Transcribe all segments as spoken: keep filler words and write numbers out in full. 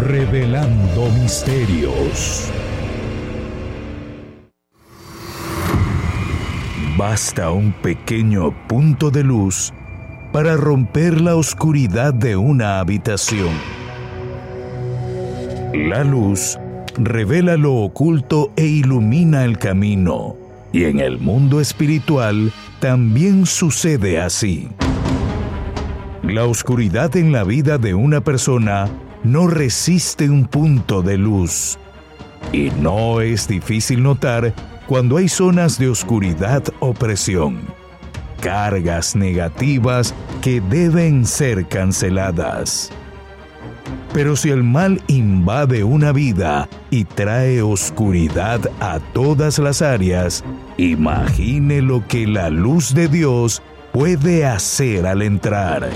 Revelando misterios. Basta un pequeño punto de luz para romper la oscuridad de una habitación. La luz revela lo oculto e ilumina el camino. Y en el mundo espiritual también sucede así. La oscuridad en la vida de una persona no resiste un punto de luz. Y no es difícil notar cuando hay zonas de oscuridad o presión, cargas negativas que deben ser canceladas. Pero si el mal invade una vida y trae oscuridad a todas las áreas, imagine lo que la luz de Dios puede hacer al entrar.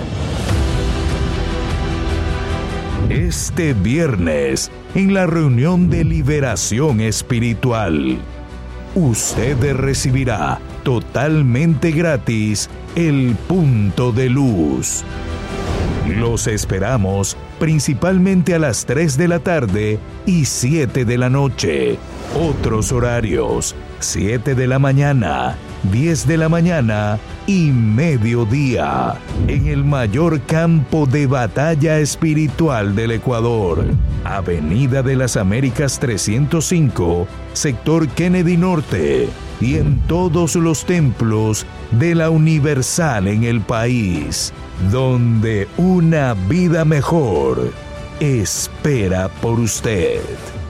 Este viernes, en la reunión de liberación espiritual, usted recibirá totalmente gratis el punto de luz. Los esperamos principalmente a las tres de la tarde y siete de la noche. Otros horarios: siete de la mañana, diez de la mañana y mediodía, en el mayor campo de batalla espiritual del Ecuador. Avenida de las Américas trescientos cinco, sector Kennedy Norte, y en todos los templos de la Universal en el país, donde una vida mejor espera por usted.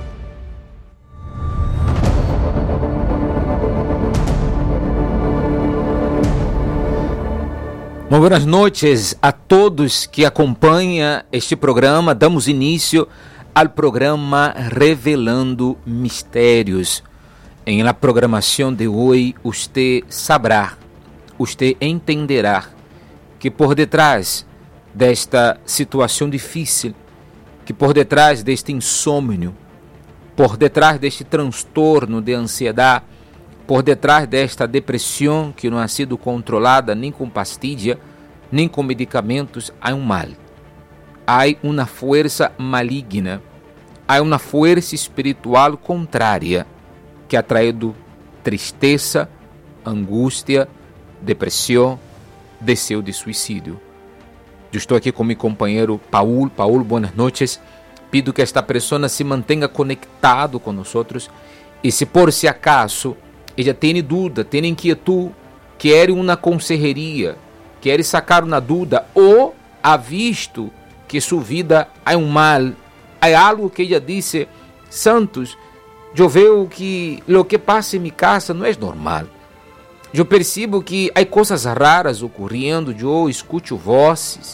Muy buenas noches a todos que acompanham este programa. Damos início al programa Revelando Mistérios. En la programación de hoy, usted sabrá, usted entenderá que por detrás desta situação difícil, que por detrás deste insômnio, por detrás deste transtorno de ansiedade, por detrás desta depressão que não ha sido controlada nem com pastilha, nem com medicamentos, há um mal. Há uma força maligna, há uma força espiritual contrária que ha traído tristeza, angústia, depressão, desejo de suicídio. Eu estou aqui com meu companheiro Paul. Paul, boas noites. Pido que esta pessoa se mantenha conectado com nós e se por se acaso ela tem dúvida, tem inquietude, quer uma consejeria, quer sacar uma dúvida ou ha visto que sua vida há um mal, há algo que ela disse: Santos, eu vejo que o que passa em minha casa não é normal. Eu percebo que há coisas raras ocorrendo, eu escuto vozes,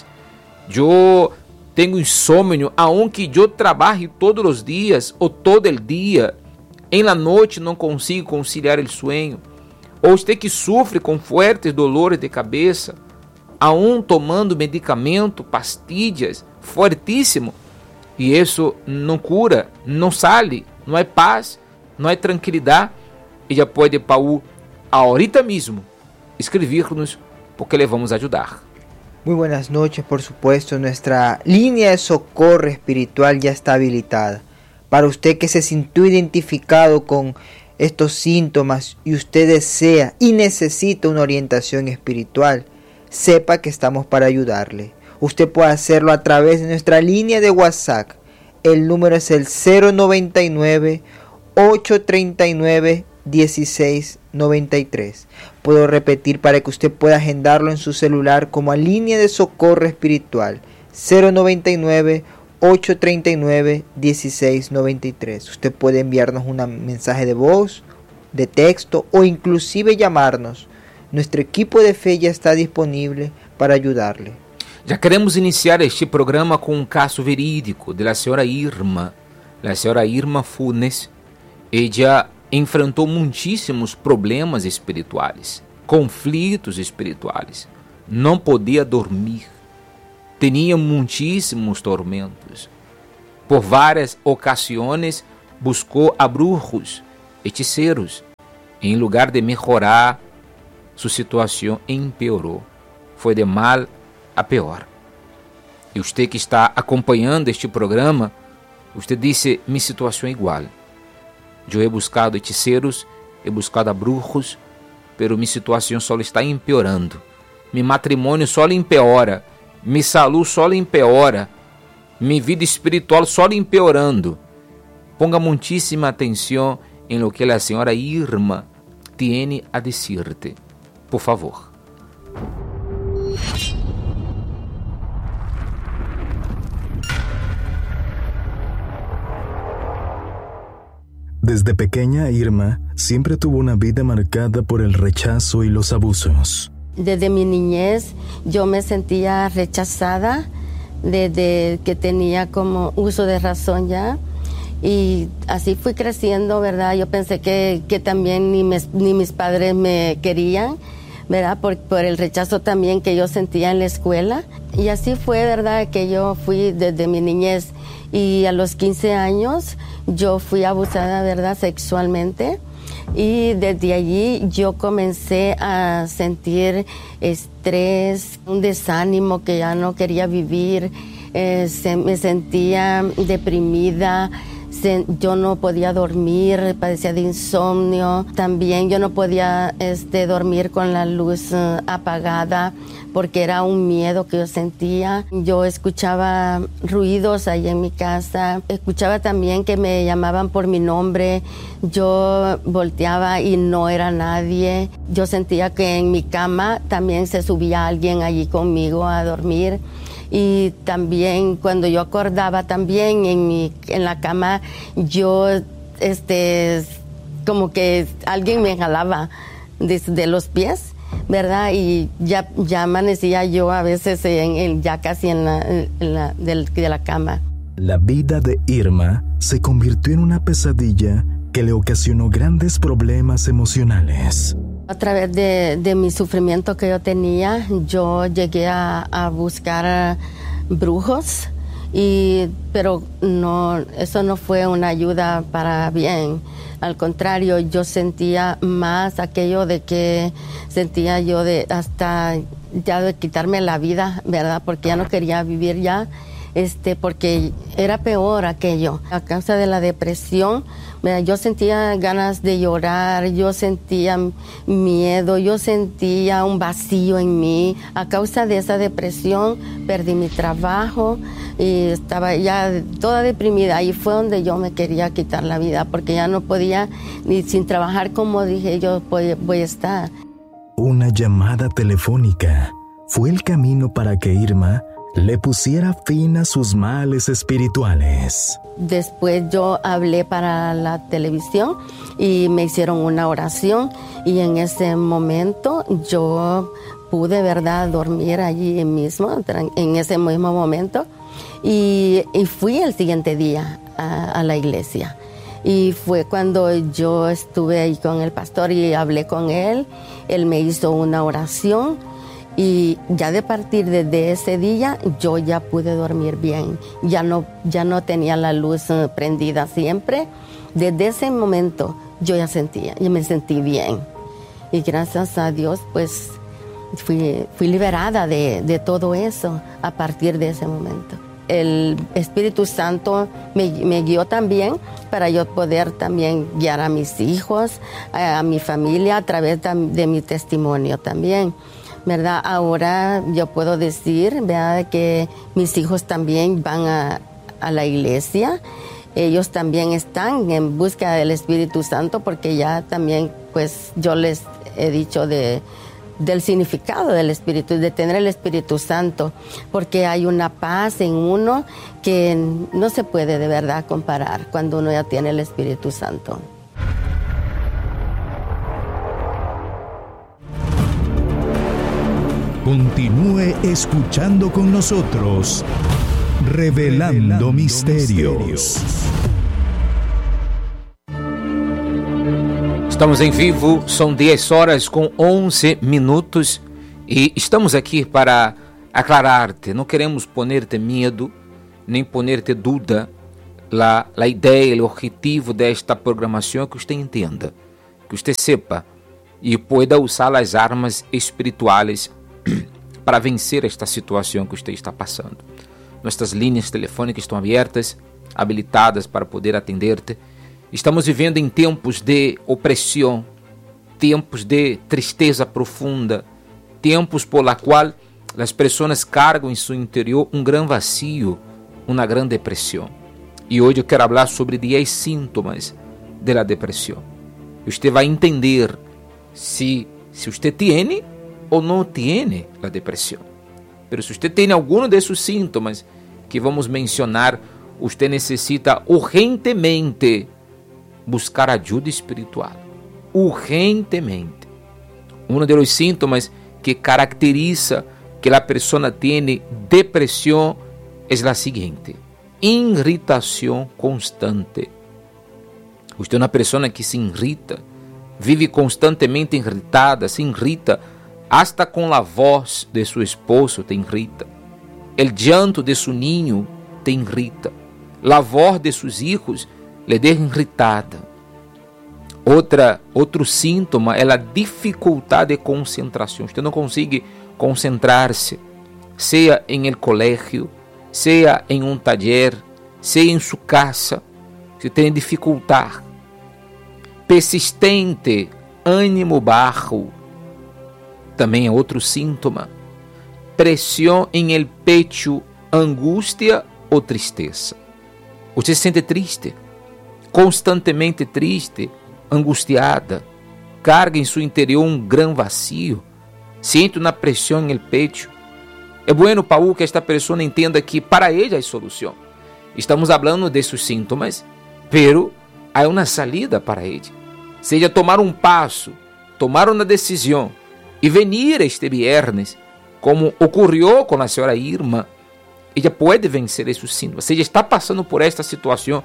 eu tenho insônia, aunque eu trabalhe todos os dias ou todo o dia, em la noite não consigo conciliar o sonho. Ou você que sofre com fortes dolores de cabeça, aún tomando medicamento, pastilhas, fortíssimo, e isso não cura, não sai, não há paz, não há tranquilidade, e já pode, Paul, ahorita mismo, escribirnos porque le vamos a ayudar. Muy buenas noches, por supuesto. Nuestra línea de socorro espiritual ya está habilitada. Para usted que se sintió identificado con estos síntomas y usted desea y necesita una orientación espiritual, sepa que estamos para ayudarle. Usted puede hacerlo a través de nuestra línea de WhatsApp. El número es el cero noventa y nueve, ocho treinta y nueve, dieciséis noventa y tres. Puedo repetir para que usted pueda agendarlo en su celular como a línea de socorro espiritual cero noventa y nueve, ocho treinta y nueve, dieciséis noventa y tres. Usted puede enviarnos un mensaje de voz, de texto o inclusive llamarnos. Nuestro equipo de fe ya está disponible para ayudarle. Já queremos iniciar este programa com um caso verídico da senhora Irma. A senhora Irma Funes, ela enfrentou muitíssimos problemas espirituais, conflitos espirituais, não podia dormir, tinha muitíssimos tormentos. Por várias ocasiões buscou a brujos, hechiceiros. Em lugar de melhorar, sua situação empeorou. Foi de mal a pior. E você que está acompanhando este programa, Usted dice, mi situación es igual. Yo he buscado hechiceros, he buscado a brujos, pero mi situación solo está empeorando. Mi matrimonio solo empeora, mi salud solo empeora, mi vida espiritual solo empeorando. Ponga muchísima atención en lo que la señora Irma tiene a decirte. Por favor. Desde pequeña, Irma siempre tuvo una vida marcada por el rechazo y los abusos. Desde mi niñez yo me sentía rechazada, desde que tenía como uso de razón ya. Y así fui creciendo, ¿verdad? Yo pensé que, que también ni, mes, ni mis padres me querían, ¿verdad? Por, por el rechazo también que yo sentía en la escuela. Y así fue, ¿verdad? Que yo fui desde mi niñez. Y a los quince años yo fui abusada, ¿verdad? Sexualmente. Y desde allí yo comencé a sentir estrés, un desánimo que ya no quería vivir. Eh, se, me sentía deprimida. Yo no podía dormir, padecía de insomnio. También yo no podía este, dormir con la luz uh, apagada porque era un miedo que yo sentía. Yo escuchaba ruidos ahí en mi casa. Escuchaba también que me llamaban por mi nombre. Yo volteaba y no era nadie. Yo sentía que en mi cama también se subía alguien allí conmigo a dormir. Y también cuando yo acordaba también en mi en la cama, yo este como que alguien me jalaba desde los pies, ¿verdad? Y ya, ya amanecía yo a veces en, en, ya casi en la, en la del, de la cama. La vida de Irma se convirtió en una pesadilla que le ocasionó grandes problemas emocionales. A través de, de mi sufrimiento que yo tenía, yo llegué a, a buscar brujos, y, pero no, eso no fue una ayuda para bien. Al contrario, yo sentía más aquello de que sentía yo de hasta ya de quitarme la vida, ¿verdad? Porque ya no quería vivir ya. Este, porque era peor aquello. A causa de la depresión, mira, yo sentía ganas de llorar, yo sentía miedo, yo sentía un vacío en mí. A causa de esa depresión, perdí mi trabajo y estaba ya toda deprimida. Ahí fue donde yo me quería quitar la vida, porque ya no podía, ni sin trabajar como dije, yo voy, voy a estar. Una llamada telefónica fue el camino para que Irma le pusiera fin a sus males espirituales. Después yo hablé para la televisión y me hicieron una oración, y en ese momento yo pude, ¿verdad?, dormir allí mismo, en ese mismo momento, y, y fui el siguiente día a, a la iglesia. Y fue cuando yo estuve ahí con el pastor y hablé con él. Él me hizo una oración. Y ya de partir de ese día, yo ya pude dormir bien. Ya no, ya no tenía la luz prendida siempre. Desde ese momento, yo ya sentía, y me sentí bien. Y gracias a Dios, pues, fui, fui liberada de, de todo eso a partir de ese momento. El Espíritu Santo me, me guió también para yo poder también guiar a mis hijos, a, a mi familia, a través de mi testimonio también. ¿Verdad? Ahora yo puedo decir, ¿verdad?, que mis hijos también van a, a la iglesia. Ellos también están en busca del Espíritu Santo, porque ya también, pues, yo les he dicho de, del significado del Espíritu, de tener el Espíritu Santo, porque hay una paz en uno que no se puede de verdad comparar cuando uno ya tiene el Espíritu Santo. Continúe escuchando con nosotros, Revelando, Revelando misterios. misterios. Estamos em vivo, são dez horas com onze minutos e estamos aqui para aclarar-te. Não queremos poner-te medo, nem poner-te dúvida. La, la ideia, o objetivo desta programação é que você entenda, que você sepa e pueda usar as armas espirituais para vencer esta situação que você está passando. Nossas linhas telefônicas estão abertas. habilitadas para poder atender-te. Estamos vivendo em tempos de opressão, tempos de tristeza profunda, tempos por la qual as pessoas carregam em seu interior um grande vazio, uma grande depressão. E hoje eu quero falar sobre dez sintomas da depressão. Você vai entender se, se você tem ou não tem a depressão. Mas se você tem algum desses sintomas que vamos mencionar, você necessita urgentemente buscar ajuda espiritual. Urgentemente. Um dos sintomas que caracteriza que a pessoa tem depressão é a seguinte: irritação constante. Você é uma pessoa que se irrita, vive constantemente irritada, se irrita, hasta com a voz de seu esposo te irrita, o llanto de seu niño te irrita, a voz de seus filhos le deixa irritada. Outra, outro síntoma é a dificuldade de concentração. Você não consegue concentrar-se, seja em el colégio, seja em um taller, seja em sua casa. Você tem dificuldade. Persistente, ânimo baixo, também é outro síntoma. Pressão em el pecho, angústia ou tristeza. Você se sente triste, constantemente triste, angustiada, carga em seu interior um grande vazio, sente uma pressão em el pecho. É bueno, Paulo, que esta pessoa entenda que para ela é solução. Estamos falando desses sintomas, pero há uma saída para ele. Seja tomar um passo, tomar uma decisão e venir este viernes, como ocorreu com a senhora Irma. Ela pode vencer esses sintomas. Se ela está passando por esta situação,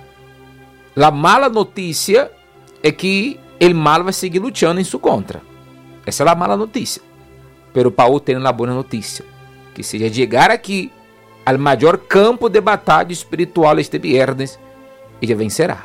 a mala notícia é que o mal vai seguir lutando em sua contra. Essa é a mala notícia. Pero Paulo tem a boa notícia, que se ela chegar aqui ao maior campo de batalha espiritual este viernes, ella vencerá.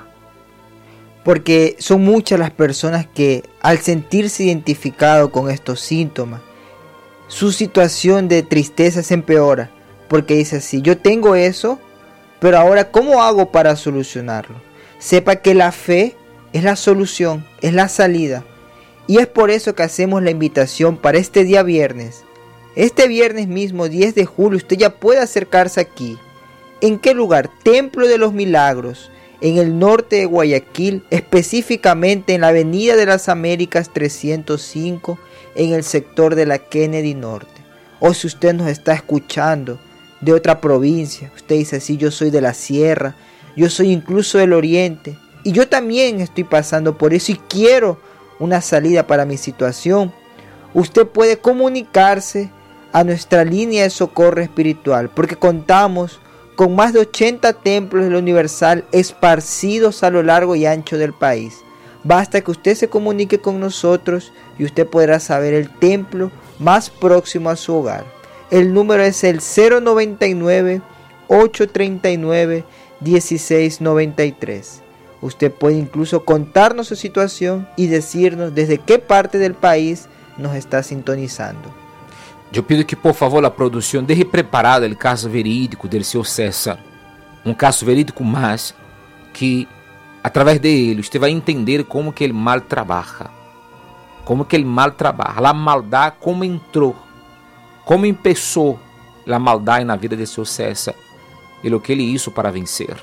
Porque son muchas las personas que al sentirse identificado con estos síntomas, su situación de tristeza se empeora. Porque dice así: yo tengo eso, pero ahora ¿cómo hago para solucionarlo? Sepa que la fe es la solución, es la salida. Y es por eso que hacemos la invitación para este día viernes. Este viernes mismo, diez de julio, usted ya puede acercarse aquí. ¿En qué lugar? Templo de los Milagros, en el norte de Guayaquil, específicamente en la Avenida de las Américas trescientos cinco, en el sector de la Kennedy Norte. O si usted nos está escuchando de otra provincia, usted dice así: yo soy de la Sierra, yo soy incluso del Oriente, y yo también estoy pasando por eso y quiero una salida para mi situación. Usted puede comunicarse a nuestra línea de socorro espiritual, porque contamos con más de ochenta templos de la Universal esparcidos a lo largo y ancho del país. Basta que usted se comunique con nosotros y usted podrá saber el templo más próximo a su hogar. El número es el cero noventa y nueve, ochocientos treinta y nueve, dieciséis noventa y tres. Usted puede incluso contarnos su situación y decirnos desde qué parte del país nos está sintonizando. Eu pido que, por favor, a produção deixe preparado o caso verídico do senhor César. Um caso verídico, mas que, através dele, você vai entender como que o mal trabalha. Como que o mal trabalha. A maldade, como entrou. Como começou a maldade na vida do senhor César. E o que ele hizo para vencer.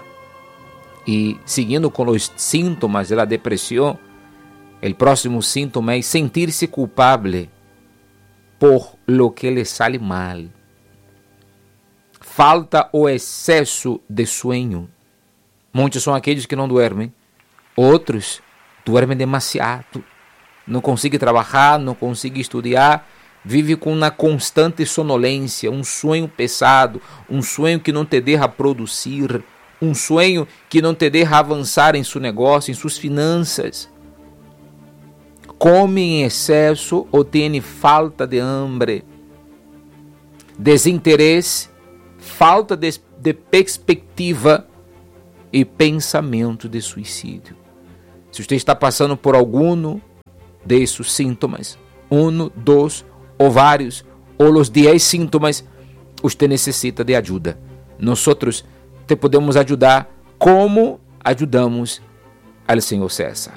E, seguindo com os sintomas da depressão, o próximo síntoma é sentir-se culpável por lo que le sale mal. Falta o excesso de sueño. Muitos são aqueles que não dormem. Outros dormem demasiado. Não conseguem trabalhar, não conseguem estudar. Vive com uma constante sonolência, um sonho pesado, um sonho que não te deixa produzir, um sonho que não te deixa avançar em seu negócio, em suas finanças. Come em excesso ou tem falta de hambre, desinteresse, falta de, de perspectiva e pensamento de suicídio. Se você está passando por algum desses sintomas, um, dois ou vários, ou os dez sintomas, você necessita de ajuda. Nós te podemos ajudar como ajudamos ao senhor César.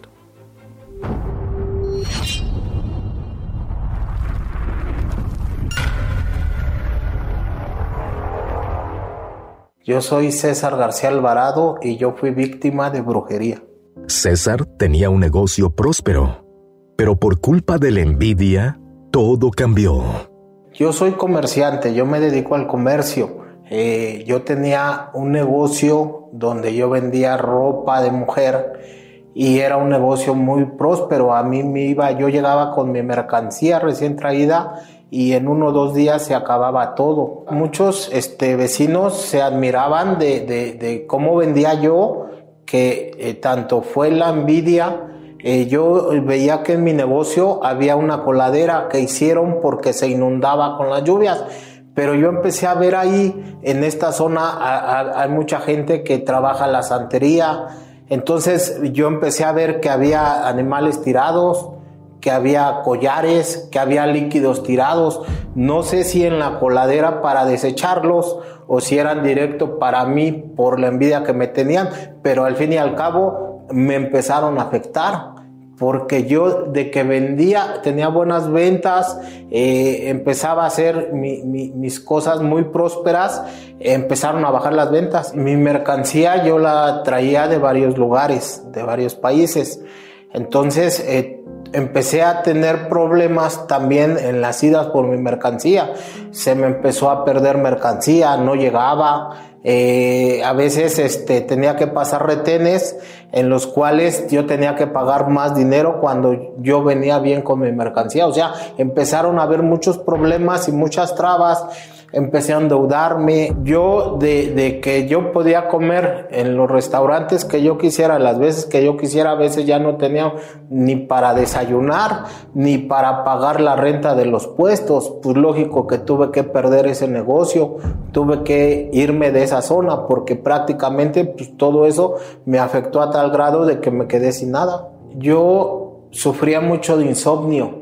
Yo soy César García Alvarado y yo fui víctima de brujería. César tenía un negocio próspero, pero por culpa de la envidia, todo cambió. Yo soy comerciante, yo me dedico al comercio. Eh, yo tenía un negocio donde yo vendía ropa de mujer y era un negocio muy próspero. A mí me iba, yo llegaba con mi mercancía recién traída y en uno o dos días se acababa todo. Muchos este, vecinos se admiraban de, de, de cómo vendía yo, que eh, tanto fue la envidia. Eh, yo veía que en mi negocio había una coladera que hicieron porque se inundaba con las lluvias, pero yo empecé a ver ahí, en esta zona hay mucha gente que trabaja la santería. Entonces yo empecé a ver que había animales tirados, que había collares, que había líquidos tirados. No sé si en la coladera para desecharlos o si eran directo para mí por la envidia que me tenían, pero al fin y al cabo me empezaron a afectar. Porque yo de que vendía, tenía buenas ventas, eh, empezaba a hacer mi, mi, mis cosas muy prósperas, eh, empezaron a bajar las ventas. Mi mercancía yo la traía de varios lugares, de varios países. Entonces eh, empecé a tener problemas también en las idas por mi mercancía. Se me empezó a perder mercancía, no llegaba. Eh, a veces este, tenía que pasar retenes en los cuales yo tenía que pagar más dinero cuando yo venía bien con mi mercancía. O sea, empezaron a haber muchos problemas y muchas trabas. Empecé a endeudarme. Yo, de, de que yo podía comer en los restaurantes que yo quisiera, las veces que yo quisiera, a veces ya no tenía ni para desayunar, ni para pagar la renta de los puestos. Pues lógico que tuve que perder ese negocio, tuve que irme de esa zona, porque prácticamente pues, todo eso me afectó a tal grado de que me quedé sin nada. Yo sufría mucho de insomnio.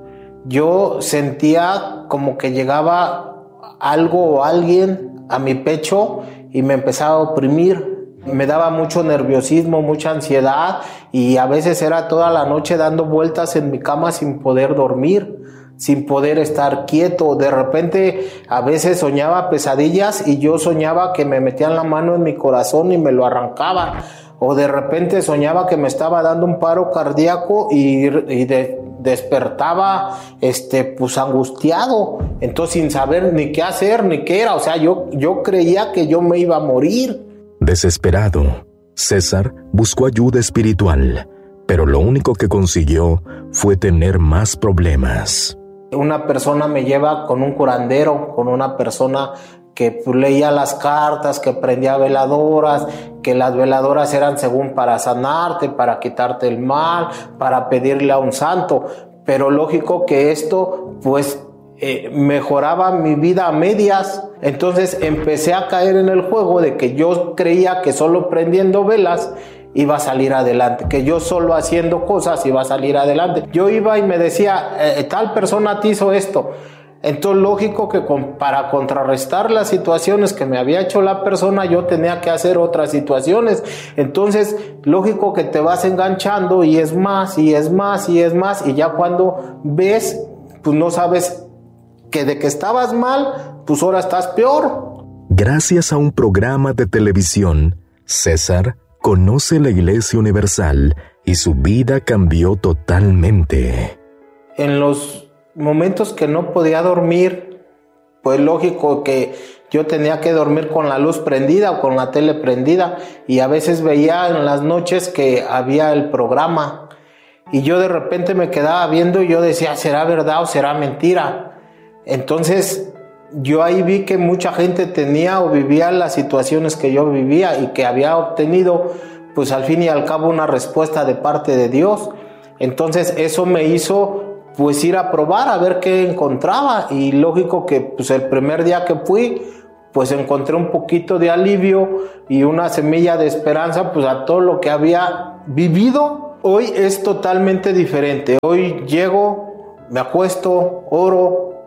Yo sentía como que llegaba algo o alguien a mi pecho y me empezaba a oprimir. Me daba mucho nerviosismo, mucha ansiedad y a veces era toda la noche dando vueltas en mi cama sin poder dormir, sin poder estar quieto. De repente a veces soñaba pesadillas y yo soñaba que me metían la mano en mi corazón y me lo arrancaban. O de repente soñaba que me estaba dando un paro cardíaco y, y de, despertaba este, pues angustiado, entonces sin saber ni qué hacer ni qué era. O sea, yo, yo creía que yo me iba a morir. Desesperado, César buscó ayuda espiritual, pero lo único que consiguió fue tener más problemas. Una persona me lleva con un curandero, con una persona que pues, leía las cartas, que prendía veladoras, que las veladoras eran según para sanarte, para quitarte el mal, para pedirle a un santo. Pero lógico que esto pues eh, mejoraba mi vida a medias. Entonces empecé a caer en el juego de que yo creía que solo prendiendo velas iba a salir adelante, que yo solo haciendo cosas iba a salir adelante. Yo iba y me decía, eh, tal persona te hizo esto. Entonces lógico que con, para contrarrestar las situaciones que me había hecho la persona, yo tenía que hacer otras situaciones. Entonces lógico que te vas enganchando y es más y es más y es más, y ya cuando ves, pues no sabes que de que estabas mal, pues ahora estás peor. Gracias a un programa de televisión, César conoce la Iglesia Universal y su vida cambió totalmente. En los momentos que no podía dormir, pues lógico que yo tenía que dormir con la luz prendida o con la tele prendida, y a veces veía en las noches que había el programa y yo de repente me quedaba viendo y yo decía, ¿será verdad o será mentira? Entonces yo ahí vi que mucha gente tenía o vivía las situaciones que yo vivía y que había obtenido pues al fin y al cabo una respuesta de parte de Dios. Entonces eso me hizo pues ir a probar a ver qué encontraba, y lógico que pues el primer día que fui pues encontré un poquito de alivio y una semilla de esperanza pues a todo lo que había vivido. Hoy es totalmente diferente. Hoy llego, me acuesto, oro,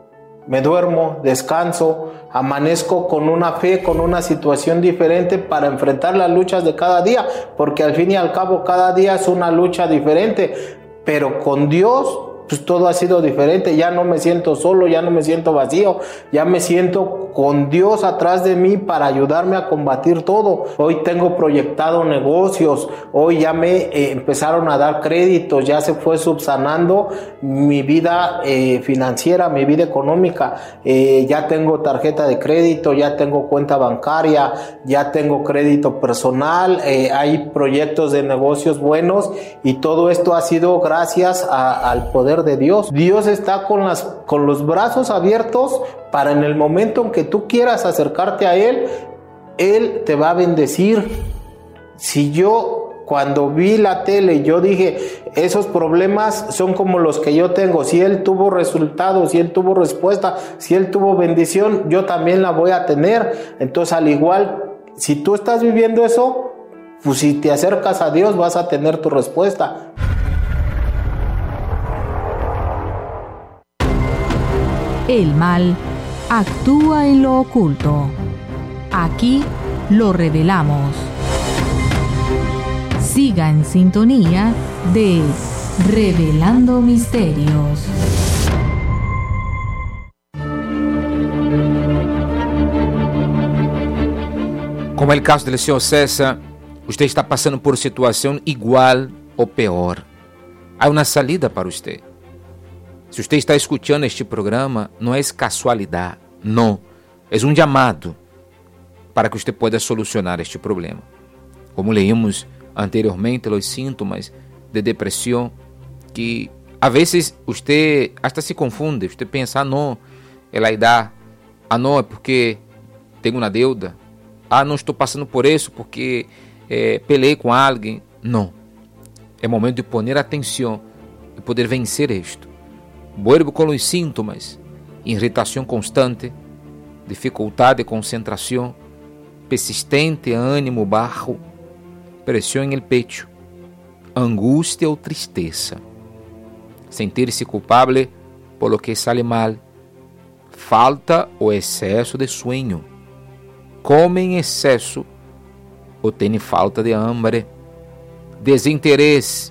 me duermo, descanso, amanezco con una fe, con una situación diferente para enfrentar las luchas de cada día, porque al fin y al cabo cada día es una lucha diferente, pero con Dios pues todo ha sido diferente. Ya no me siento solo, ya no me siento vacío, ya me siento con Dios atrás de mí para ayudarme a combatir todo. Hoy tengo proyectado negocios, hoy ya me eh, empezaron a dar créditos, ya se fue subsanando mi vida eh, financiera, mi vida económica. Eh, ya tengo tarjeta de crédito, ya tengo cuenta bancaria, ya tengo crédito personal, eh, hay proyectos de negocios buenos, y todo esto ha sido gracias a, al poder de Dios. Dios está con, las, con los brazos abiertos para en el momento en que tú quieras acercarte a Él, Él te va a bendecir. Si yo cuando vi la tele, yo dije, esos problemas son como los que yo tengo. Si Él tuvo resultados, si Él tuvo respuesta, si Él tuvo bendición, yo también la voy a tener. Entonces, al igual, si tú estás viviendo eso, pues si te acercas a Dios vas a tener tu respuesta. El mal actúa en lo oculto. Aquí lo revelamos. Siga en sintonía de Revelando Misterios. Como é o caso do senhor César, você está passando por situação igual ou pior. Há uma salida para você. Se você está escutando este programa, não é casualidade, não. É um chamado para que você possa solucionar este problema. Como leímos anteriormente, os sintomas de depressão, que a vezes você até se confunde, você pensa, ah, não, é a idade, ah, não, é porque tenho uma deuda, ah, não estou passando por isso porque é, pelei com alguém. Não. É momento de pôr atenção e poder vencer isto. Vuelvo com os sintomas: irritação constante, dificuldade de concentração, persistente ânimo baixo, pressão no pecho, angústia ou tristeza, sentir-se culpável por lo que sale mal, falta ou excesso de sueño, come em excesso ou tem falta de hambre, desinteresse,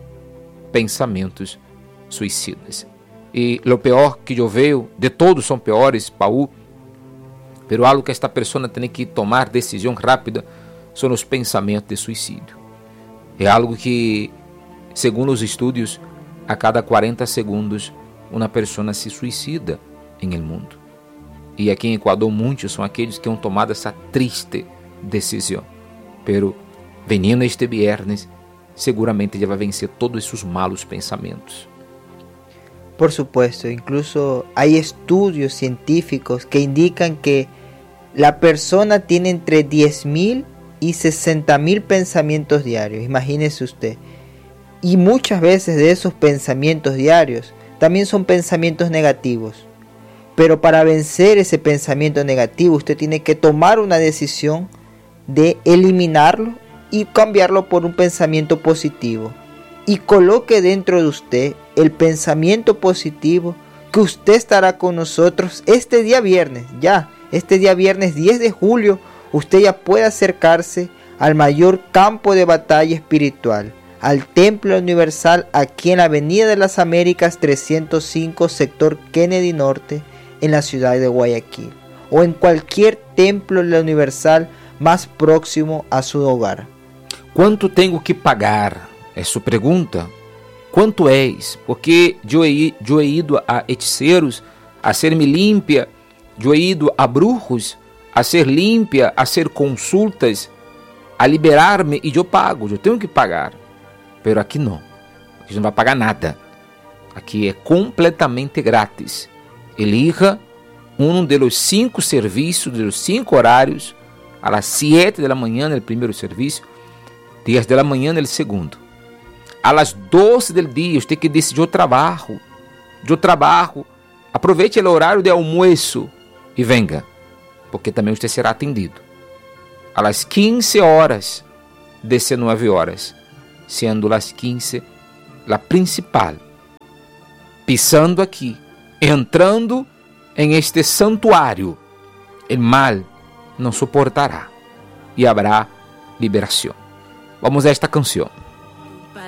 pensamentos suicidas. E o pior que eu vejo, de todos são piores, Paulo, pero algo que esta pessoa tem que tomar decisão rápida são os pensamentos de suicídio. É algo que, segundo os estudos, a cada quarenta segundos uma pessoa se suicida em el mundo. E aqui em Equador muitos são aqueles que han tomado essa triste decisão. Pero, venindo este viernes, seguramente já vai vencer todos esses malos pensamentos. Por supuesto, incluso hay estudios científicos que indican que la persona tiene entre diez mil y sesenta mil pensamientos diarios, imagínese usted. Y muchas veces de esos pensamientos diarios también son pensamientos negativos. Pero para vencer ese pensamiento negativo, usted tiene que tomar una decisión de eliminarlo y cambiarlo por un pensamiento positivo. Y coloque dentro de usted el pensamiento positivo que usted estará con nosotros este día viernes. Ya, este día viernes diez de julio, usted ya puede acercarse al mayor campo de batalla espiritual, al Templo Universal, aquí en la Avenida de las Américas trescientos cinco, sector Kennedy Norte, en la ciudad de Guayaquil, o en cualquier templo de la Universal más próximo a su hogar. ¿Cuánto tengo que pagar? É sua pergunta. Quanto és? Porque eu he, eu he ido a hechiceiros a ser-me límpia, eu he ido a brujos a ser límpia, a ser consultas, a liberar-me e eu pago, eu tenho que pagar. Pero aqui não, aqui não vai pagar nada. Aqui é completamente grátis. Elija um dos cinco serviços, dos cinco horários, a las siete da manhã no primeiro serviço, dez da manhã no segundo. A las doze del dia, você tem que decidir o trabalho. Eu trabalho. Aproveite o horário de almoço e venga, porque também você será atendido. A las quinze horas, dezenove horas, sendo las quinze a principal. Pisando aqui, entrando en este santuario, el mal no soportará y habrá liberación. Vamos a esta canción.